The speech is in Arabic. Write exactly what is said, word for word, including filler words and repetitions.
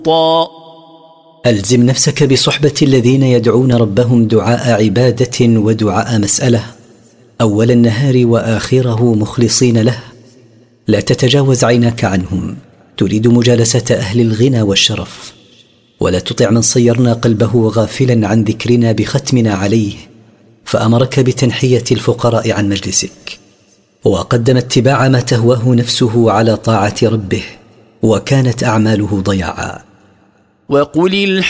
ألزم نفسك بصحبة الذين يدعون ربهم دعاء عبادة ودعاء مسألة أول النهار وآخره مخلصين له، لا تتجاوز عيناك عنهم، تريد مجالسة أهل الغنى والشرف، ولا تطع من صيرنا قلبه غافلا عن ذكرنا بختمنا عليه فأمرك بتنحية الفقراء عن مجلسك، وقدم اتباع ما تهواه نفسه على طاعة ربه، وكانت أعماله ضياعا. وقل